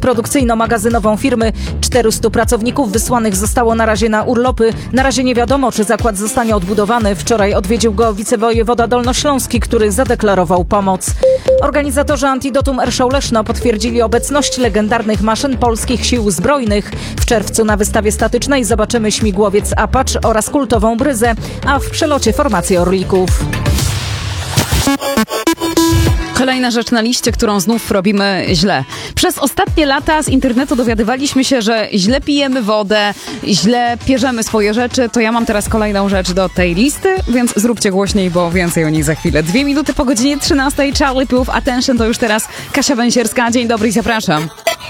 produkcyjno-magazynową firmy. 400 pracowników wysłanych zostało na razie na urlopy. Na razie nie wiadomo, czy zakład zostanie odbudowany. Wczoraj odwiedził go wicewojewoda dolnośląski, który zadeklarował pomoc. Organizatorzy Antidotum Airshow Leszno potwierdzili obecność legendarnych maszyn polskich sił zbrojnych. W czerwcu na wystawie statycznej zobaczymy śmigłowiec Apache oraz kultową Bryzę, a w przelocie formację Orlików. Kolejna rzecz na liście, którą znów robimy źle. Przez ostatnie lata z internetu dowiadywaliśmy się, że źle pijemy wodę, źle pierzemy swoje rzeczy. To ja mam teraz kolejną rzecz do tej listy, więc zróbcie głośniej, bo więcej o niej za chwilę. 2 minuty po godzinie 13. Charlie Puth, Attention to już teraz Kasia Węsierska. Dzień dobry i zapraszam.